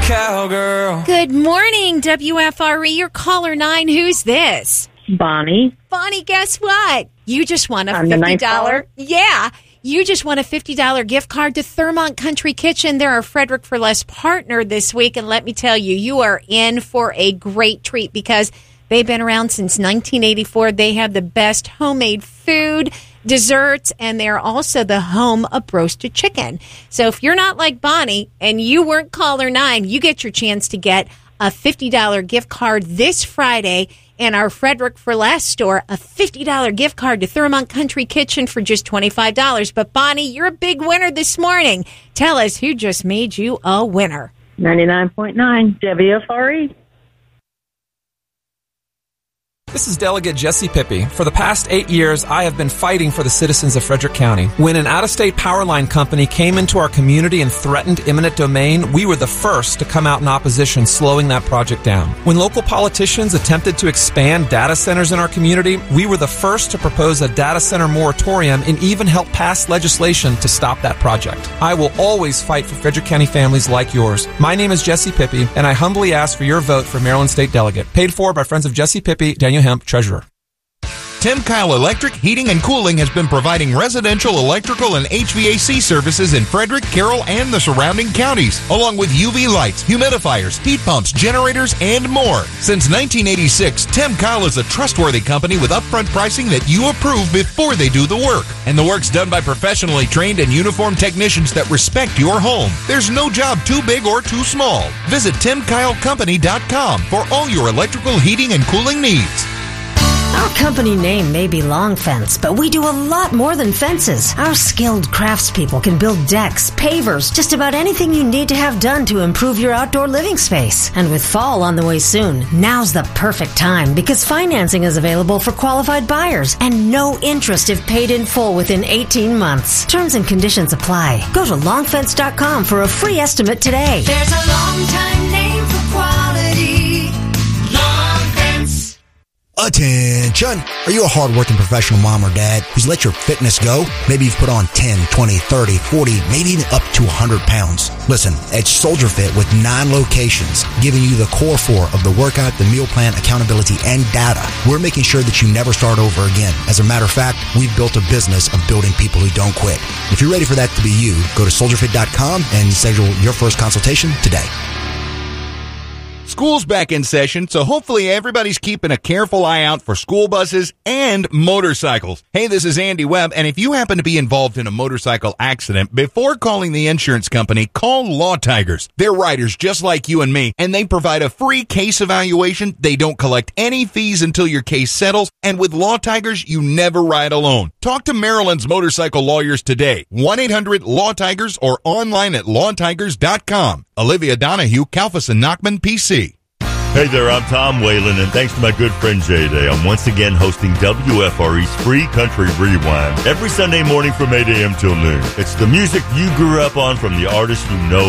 cowgirl. Good morning, WFRE. Your caller 9. Who's this? Bonnie. Bonnie, guess what? You just won a I'm the ninth caller? Yeah. You just won a $50 gift card to Thurmont Country Kitchen. They're our Frederick for Less partner this week. And let me tell you, you are in for a great treat because they've been around since 1984. They have the best homemade food, desserts, and they're also the home of roasted chicken. So if you're not like Bonnie and you weren't caller 9, you get your chance to get a $50 gift card this Friday in our Frederick for Less store, a $50 gift card to Thurmont Country Kitchen for just $25. But Bonnie, you're a big winner this morning. Tell us who just made you a winner. 99.9 WFRE. This is Delegate Jesse Pippi. For the past 8 years, I have been fighting for the citizens of Frederick County. When an out-of-state power line company came into our community and threatened eminent domain, we were the first to come out in opposition, slowing that project down. When local politicians attempted to expand data centers in our community, we were the first to propose a data center moratorium and even help pass legislation to stop that project. I will always fight for Frederick County families like yours. My name is Jesse Pippi, and I humbly ask for your vote for Maryland State Delegate. Paid for by Friends of Jesse Pippi, Daniel Hemp, Treasurer. Tim Kyle Electric Heating and Cooling has been providing residential electrical and HVAC services in Frederick, Carroll, and the surrounding counties, along with UV lights, humidifiers, heat pumps, generators, and more. Since 1986, Tim Kyle is a trustworthy company with upfront pricing that you approve before they do the work. And the work's done by professionally trained and uniformed technicians that respect your home. There's no job too big or too small. Visit TimKyleCompany.com for all your electrical heating and cooling needs. Our company name may be Long Fence, but we do a lot more than fences. Our skilled craftspeople can build decks, pavers, just about anything you need to have done to improve your outdoor living space. And with fall on the way soon, now's the perfect time because financing is available for qualified buyers and no interest if paid in full within 18 months. Terms and conditions apply. Go to longfence.com for a free estimate today. There's a long time name for quality. Long Fence. Attention! Are you a hard-working professional mom or dad who's let your fitness go? Maybe you've put on 10, 20, 30, 40, maybe even up to 100 pounds. Listen, at Soldier Fit with 9 locations, giving you the core 4 of the workout, the meal plan, accountability, and data, we're making sure that you never start over again. As a matter of fact, we've built a business of building people who don't quit. If you're ready for that to be you, go to soldierfit.com and schedule your first consultation today. School's back in session, so hopefully everybody's keeping a careful eye out for school buses and motorcycles. Hey, this is Andy Webb, and if you happen to be involved in a motorcycle accident, before calling the insurance company, call Law Tigers. They're riders just like you and me, and they provide a free case evaluation. They don't collect any fees until your case settles, and with Law Tigers, you never ride alone. Talk to Maryland's motorcycle lawyers today. 1-800-LAW-TIGERS or online at lawtigers.com. Olivia Donahue, Kalfas and Nachman, PC. Hey there, I'm Tom Whalen, and thanks to my good friend Jay Day, I'm once again hosting WFRE's Free Country Rewind every Sunday morning from 8 a.m. till noon. It's the music you grew up on from the artists you know